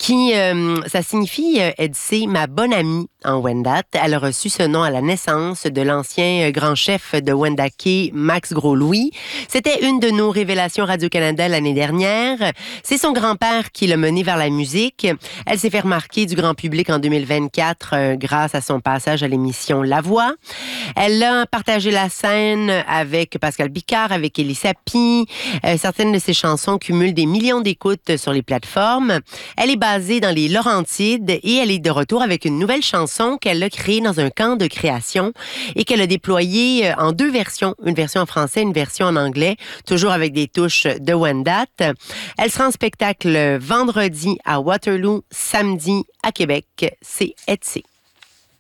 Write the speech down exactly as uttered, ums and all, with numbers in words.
qui, euh, ça signifie, euh, Etsy, ma bonne amie en Wendat. Elle a reçu ce nom à la naissance de l'ancien grand chef de Wendake, Max Gros-Louis. C'était une de nos révélations Radio-Canada l'année dernière. C'est son grand-père qui l'a menée vers la musique. Elle s'est fait remarquer du grand public en deux mille vingt-quatre euh, grâce à son passage à l'émission La Voix. Elle a partagé la scène avec Pascal Bicard, avec Élie Sapi. Euh, certaines de ses chansons cumulent des millions d'écoutes sur les plateformes. Elle est basée dans les Laurentides et elle est de retour avec une nouvelle chanson qu'elle a créée dans un camp de création et qu'elle a déployée en deux versions, une version en français, une version en anglais, toujours avec des touches de Wendat. Elle sera en spectacle vendredi à Waterloo, samedi à Québec. C'est Etsy.